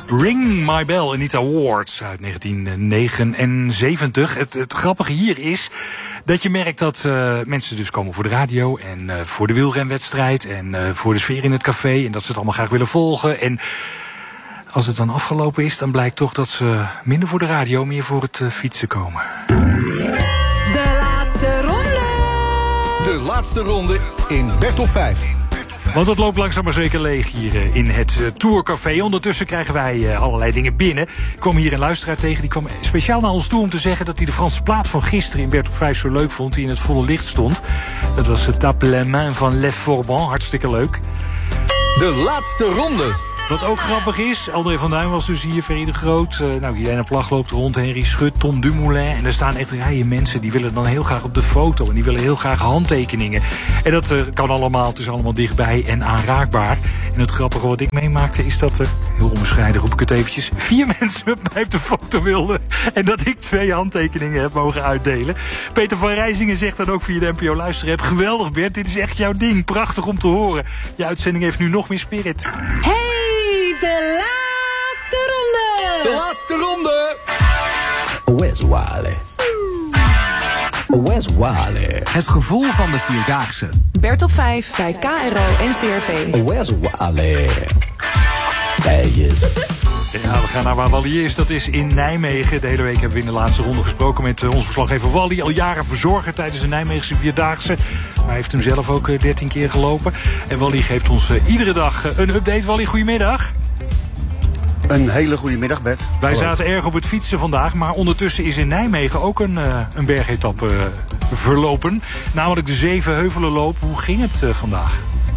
Ring My Bell, Anita Ward uit 1979. Het grappige hier is dat je merkt dat mensen dus komen voor de radio en voor de wielrenwedstrijd en voor de sfeer in het café en dat ze het allemaal graag willen volgen. En als het dan afgelopen is, dan blijkt toch dat ze minder voor de radio, meer voor het fietsen komen. De laatste ronde! De laatste ronde in Bertolf 5. Want het loopt langzaam maar zeker leeg hier in het Tourcafé. Ondertussen krijgen wij allerlei dingen binnen. Ik kwam hier een luisteraar tegen, die kwam speciaal naar ons toe om te zeggen dat hij de Franse plaat van gisteren in Bertolf 5 zo leuk vond, die in het volle licht stond. Dat was Tape la main van Les Forbans, hartstikke leuk. De laatste ronde. Wat ook grappig is, André van Duin was dus hier, Ferry de Groot. Helene Plag loopt rond, Henry Schut, Tom Dumoulin. En er staan echt rijen mensen, die willen dan heel graag op de foto. En die willen heel graag handtekeningen. En dat kan allemaal, het is allemaal dichtbij en aanraakbaar. En het grappige wat ik meemaakte is dat er, heel onbescheiden roep ik het eventjes, 4 mensen met mij op de foto wilden. En dat ik 2 handtekeningen heb mogen uitdelen. Peter van Rijzingen zegt dan ook via de NPO Luister-app: geweldig Bert, dit is echt jouw ding. Prachtig om te horen. Je uitzending heeft nu nog meer spirit. Hey! De laatste ronde! De laatste ronde! Where's Wally? Where's Wally? Het gevoel van de Vierdaagse. Bertolf 5 bij KRO en CRV. Where's Wally? There he is. Ja, we gaan naar waar Wally is. Dat is in Nijmegen. De hele week hebben we in de laatste ronde gesproken met onze verslaggever Wally. Al jaren verzorger tijdens de Nijmeegse Vierdaagse. Maar hij heeft hem zelf ook 13 keer gelopen. En Wally geeft ons iedere dag een update. Wally, goedemiddag. Een hele goede middag, Bert. Wij zaten erg op het fietsen vandaag, maar ondertussen is in Nijmegen ook een bergetappe verlopen. Namelijk de Zevenheuvelenloop. Hoe ging het vandaag?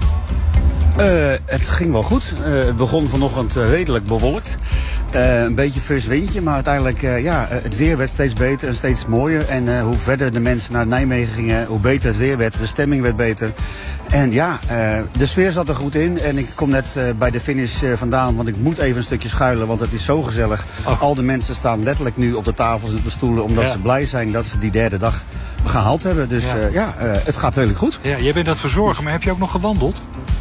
Het ging wel goed. Het begon vanochtend redelijk bewolkt. Een beetje fris windje, maar uiteindelijk het weer werd steeds beter en steeds mooier. En hoe verder de mensen naar Nijmegen gingen, hoe beter het weer werd. De stemming werd beter. En de sfeer zat er goed in. En ik kom net bij de finish vandaan, want ik moet even een stukje schuilen, want het is zo gezellig. Oh. Al de mensen staan letterlijk nu op de tafels en op de stoelen, omdat ze blij zijn dat ze die derde dag gehaald hebben. Dus het gaat redelijk goed. Ja, jij bent dat verzorgen, maar heb je ook nog gewandeld?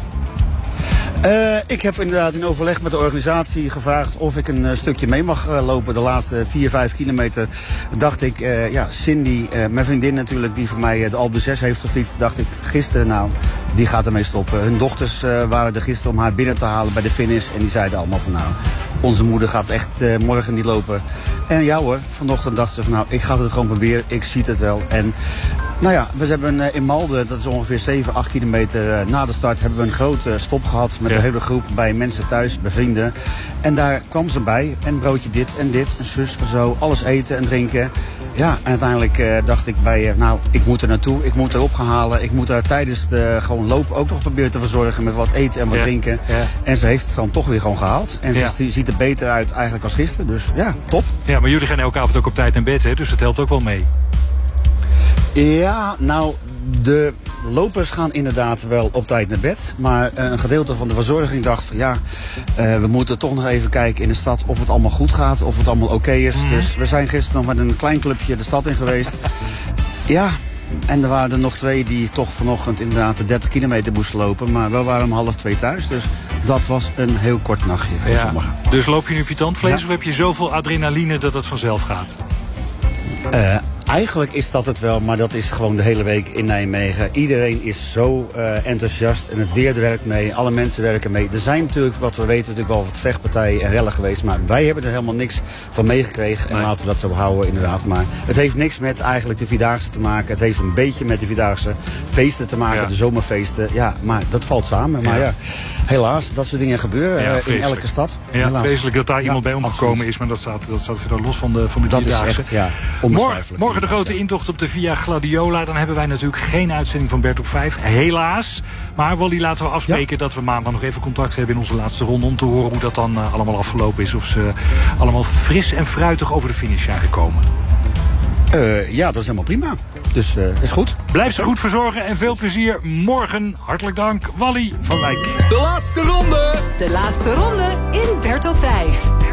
Ik heb inderdaad in overleg met de organisatie gevraagd of ik een stukje mee mag lopen. De laatste 4-5 kilometer dacht ik, Cindy, mijn vriendin natuurlijk, die voor mij de Alpe 6 heeft gefietst, dacht ik gisteren, die gaat ermee stoppen. Hun dochters waren er gisteren om haar binnen te halen bij de finish en die zeiden allemaal van onze moeder gaat echt morgen niet lopen. En ja hoor, vanochtend dacht ze van ik ga het gewoon proberen, ik zie het wel. En we hebben in Malden, dat is ongeveer 7-8 kilometer na de start, hebben we een grote stop gehad met een hele groep bij mensen thuis, bij vrienden. En daar kwam ze bij, en broodje dit en dit, en zus en zo, alles eten en drinken. Ja, en uiteindelijk dacht ik bij ik moet er naartoe, ik moet erop gaan halen. Ik moet daar tijdens de gewoon lopen ook nog proberen te verzorgen met wat eten en wat drinken. Ja. En ze heeft het dan toch weer gewoon gehaald. En ze ziet er beter uit eigenlijk als gisteren, dus ja, top. Ja, maar jullie gaan elke avond ook op tijd naar bed, hè? Dus dat helpt ook wel mee. Ja, de lopers gaan inderdaad wel op tijd naar bed. Maar een gedeelte van de verzorging dacht van we moeten toch nog even kijken in de stad of het allemaal goed gaat, of het allemaal oké is. Dus we zijn gisteren nog met een klein clubje de stad in geweest. Ja, en er waren er nog 2 die toch vanochtend inderdaad de 30 kilometer moesten lopen. Maar we waren om 1:30 thuis, dus dat was een heel kort nachtje voor sommigen. Dus loop je nu op je tandvlees of heb je zoveel adrenaline dat het vanzelf gaat? Eigenlijk is dat het wel, maar dat is gewoon de hele week in Nijmegen. Iedereen is zo enthousiast en het weer werkt mee. Alle mensen werken mee. Er zijn natuurlijk, wat we weten, natuurlijk wel wat vechtpartijen en rellen geweest. Maar wij hebben er helemaal niks van meegekregen. En laten we dat zo houden, inderdaad. Maar het heeft niks met eigenlijk de Vierdaagse te maken. Het heeft een beetje met de Vierdaagse feesten te maken. De zomerfeesten. Ja, maar dat valt samen. Maar helaas, dat soort dingen gebeuren in elke stad. Ja, vreselijk dat daar iemand bij omgekomen is. Maar dat staat verder los van de Vierdaagse. Dat is echt, onbetwijfelijk. Morgen de grote intocht op de Via Gladiola. Dan hebben wij natuurlijk geen uitzending van Bertolf 5. Helaas. Maar Wally, laten we afspreken dat we maandag nog even contact hebben in onze laatste ronde. Om te horen hoe dat dan allemaal afgelopen is. Of ze allemaal fris en fruitig over de finish zijn gekomen. Ja, dat is helemaal prima. Dus is goed. Blijf ze goed verzorgen en veel plezier morgen. Hartelijk dank, Wally van Wijk. De laatste ronde! De laatste ronde in Bertolf 5.